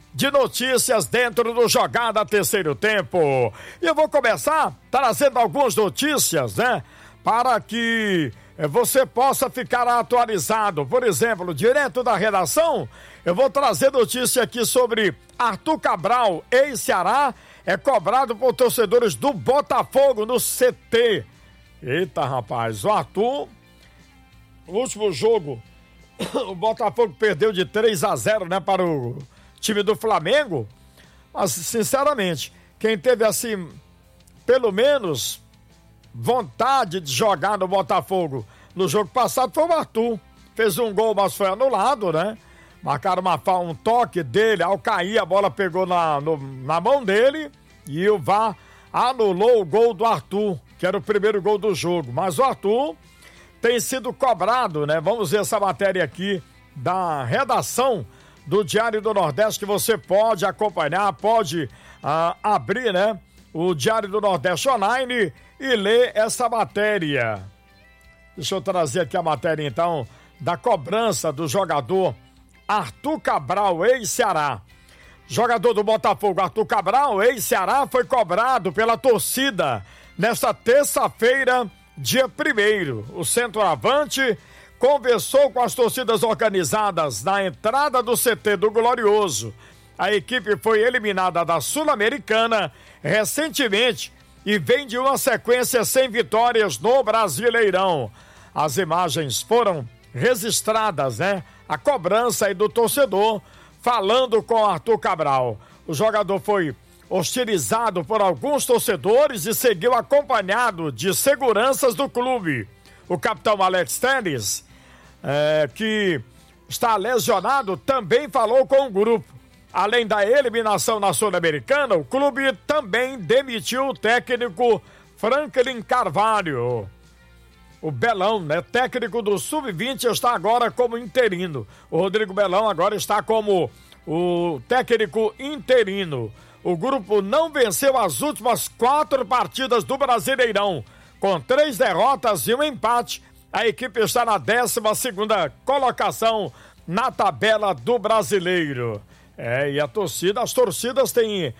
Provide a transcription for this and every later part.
de notícias dentro do Jogada Terceiro Tempo. E eu vou começar trazendo algumas notícias, né? Para que você possa ficar atualizado. Por exemplo, direto da redação, eu vou trazer notícia aqui sobre Arthur Cabral, ex-Ceará, é cobrado por torcedores do Botafogo no CT. Eita, rapaz, o Arthur, no último jogo, o Botafogo perdeu de 3-0, né, para o time do Flamengo. Mas, sinceramente, quem teve, assim, pelo menos vontade de jogar no Botafogo no jogo passado foi o Arthur. Fez um gol, mas foi anulado, né? Marcaram um toque dele, ao cair a bola pegou na mão dele e o VAR anulou o gol do Arthur, que era o primeiro gol do jogo. Mas o Arthur tem sido cobrado, né? Vamos ver essa matéria aqui da redação do Diário do Nordeste, que você pode acompanhar, pode abrir, né? O Diário do Nordeste online e ler essa matéria. Deixa eu trazer aqui a matéria, então, da cobrança do jogador Arthur Cabral, ex-Ceará. Jogador do Botafogo, Arthur Cabral, ex-Ceará, foi cobrado pela torcida nesta terça-feira, dia 1º. O centroavante conversou com as torcidas organizadas na entrada do CT do Glorioso. A equipe foi eliminada da Sul-Americana recentemente e vem de uma sequência sem vitórias no Brasileirão. As imagens foram registradas, né? A cobrança aí do torcedor falando com Arthur Cabral. O jogador foi hostilizado por alguns torcedores e seguiu acompanhado de seguranças do clube. O capitão Alex Telles, que está lesionado, também falou com o grupo. Além da eliminação na Sul-Americana, o clube também demitiu o técnico Franklin Carvalho. O Belão, né? Técnico do Sub-20, está agora como interino. O Rodrigo Belão agora está como o técnico interino. O grupo não venceu as últimas 4 partidas do Brasileirão. Com 3 derrotas e um empate, a equipe está na 12ª colocação na tabela do Brasileiro. E as torcidas têm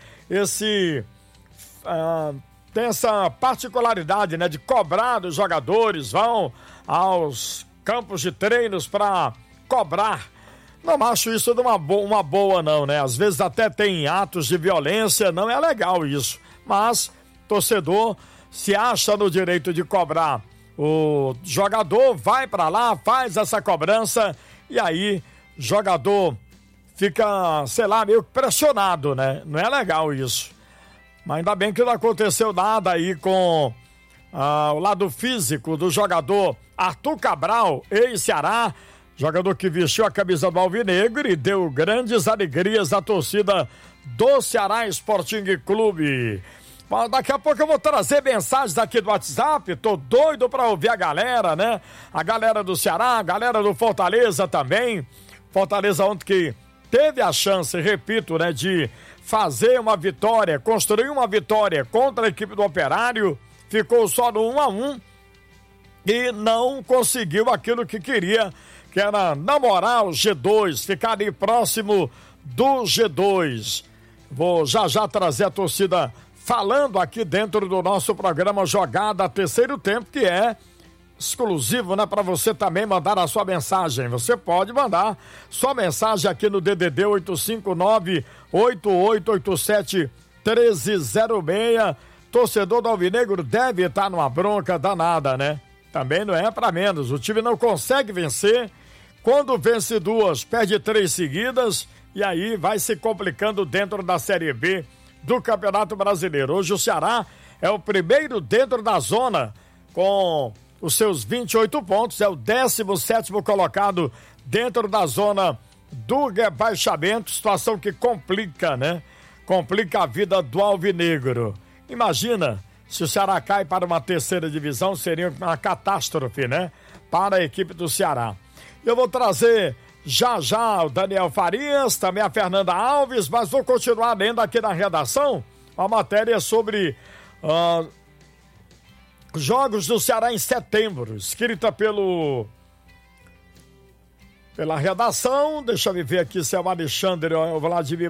tem essa particularidade, né, de cobrar dos jogadores, vão aos campos de treinos para cobrar. Não acho isso de uma boa não, né? Às vezes até tem atos de violência, não é legal isso. Mas torcedor se acha no direito de cobrar. O jogador vai para lá, faz essa cobrança e aí jogador fica, sei lá, meio pressionado, né? Não é legal isso. Mas ainda bem que não aconteceu nada aí com o lado físico do jogador Arthur Cabral, ex-Ceará, jogador que vestiu a camisa do Alvinegro e deu grandes alegrias à torcida do Ceará Sporting Clube. Mas daqui a pouco eu vou trazer mensagens aqui do WhatsApp, tô doido pra ouvir a galera, né? A galera do Ceará, a galera do Fortaleza também. Fortaleza ontem que teve a chance, repito, né, de fazer uma vitória, construir uma vitória contra a equipe do Operário, ficou só no 1-1 e não conseguiu aquilo que queria, que era namorar o G2, ficar ali próximo do G2. Vou já trazer a torcida falando aqui dentro do nosso programa Jogada Terceiro Tempo, que é exclusivo, né, para você também mandar a sua mensagem. Você pode mandar sua mensagem aqui no DDD 859-8887-1306. Torcedor do Alvinegro deve estar numa bronca danada, né? Também não é para menos. O time não consegue vencer. Quando vence 2, perde 3 seguidas e aí vai se complicando dentro da Série B do Campeonato Brasileiro. Hoje o Ceará é o primeiro dentro da zona com os seus 28 pontos, é o 17º colocado dentro da zona do rebaixamento, situação que complica, né? Complica a vida do Alvinegro. Imagina, se o Ceará cai para uma 3ª divisão, seria uma catástrofe, né? Para a equipe do Ceará. Eu vou trazer já o Daniel Farias, também a Fernanda Alves, mas vou continuar lendo aqui na redação a matéria sobre Jogos do Ceará em setembro, escrita pela redação. Deixa eu ver aqui se é o Alexandre ou o Vladimir